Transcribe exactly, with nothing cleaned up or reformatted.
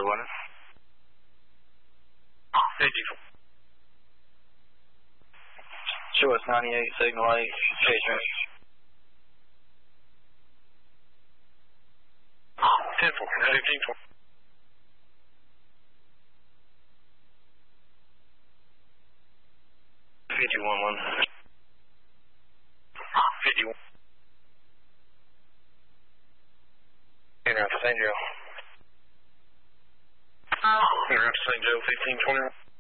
eleven. fifty-four. Show us ninety-eight, signal eight, chase me. ten four, fifteen four. fifty-one one. fifty-one. Interrupt Saint Joe. Interrupt Saint Joe, fifteen twenty-one.